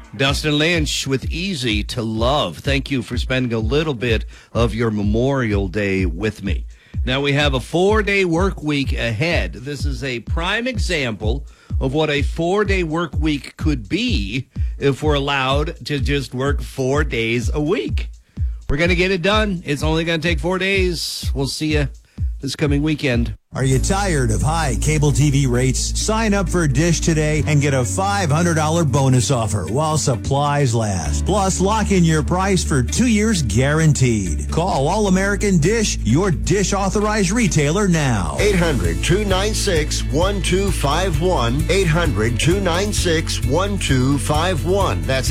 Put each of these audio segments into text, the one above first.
Dustin Lynch with Easy to Love. Thank you for spending a little bit of your Memorial Day with me. Now we have a 4-day work week ahead. This is a prime example of what a 4-day work week could be if we're allowed to just work 4 days a week. We're going to get it done. It's only going to take 4 days. We'll see you this coming weekend. Are you tired of high cable TV rates? Sign up for Dish today and get a $500 bonus offer while supplies last. Plus, lock in your price for 2 years guaranteed. Call All American Dish, your Dish authorized retailer now. 800-296-1251. 800-296-1251. That's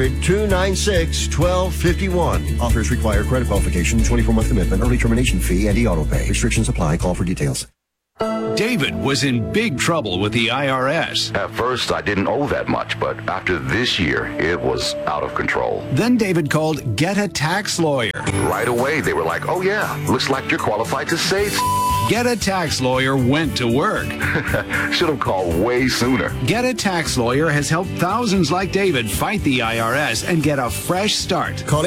800-296-1251. Offers require credit qualification, 24-month commitment, early termination fee, and e-auto pay. Restrictions apply. Call for details. David was in big trouble with the IRS. At first, I didn't owe that much, but after this year, it was out of control. Then David called Get a Tax Lawyer. Right away, they were like, oh yeah, looks like you're qualified to save. Get a Tax Lawyer went to work. Should have called way sooner. Get a Tax Lawyer has helped thousands like David fight the IRS and get a fresh start. Call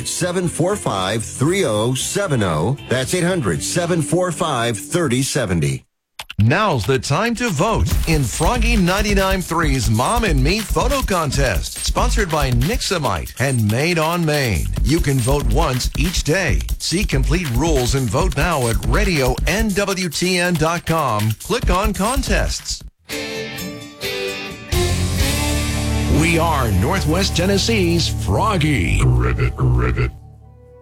800-745-3070. That's 800-745-3070. Now's the time to vote in Froggy 99.3's Mom and Me photo contest, sponsored by Nixamite and Made on Maine. You can vote once each day. See complete rules and vote now at radionwtn.com. Click on contests. We are Northwest Tennessee's Froggy. Rivet.